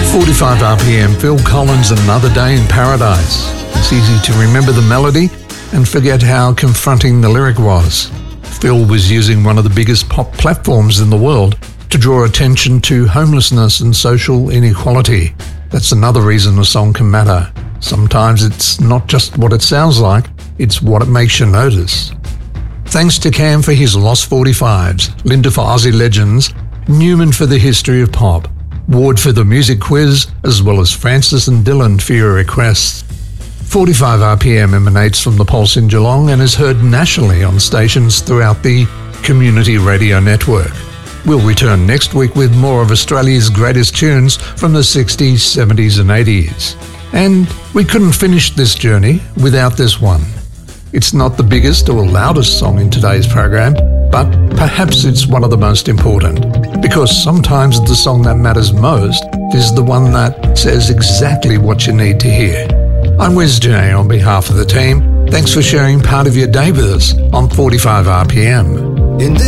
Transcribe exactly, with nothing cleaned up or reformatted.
forty-five R P M, Phil Collins, Another Day in Paradise. It's easy to remember the melody and forget how confronting the lyric was. Phil was using one of the biggest pop platforms in the world to draw attention to homelessness and social inequality. That's another reason a song can matter. Sometimes it's not just what it sounds like, it's what it makes you notice. Thanks to Cam for his Lost forty-fives, Linda for Aussie Legends, Newman for the History of Pop, Ward for the Music Quiz, as well as Francis and Dylan for your requests. forty-five R P M emanates from the Pulse in Geelong and is heard nationally on stations throughout the Community Radio Network. We'll return next week with more of Australia's greatest tunes from the sixties, seventies and eighties. And we couldn't finish this journey without this one. It's not the biggest or loudest song in today's program, but perhaps it's one of the most important, because sometimes the song that matters most is the one that says exactly what you need to hear. I'm Wes J on behalf of the team. Thanks for sharing part of your day with us on forty-five R P M. In